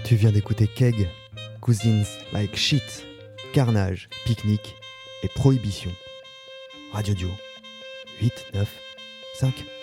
Tu viens d'écouter Keg, Cousins Like Shit, Carnage, Picnic et Prohibition. Radio Duo 8, 9, 5.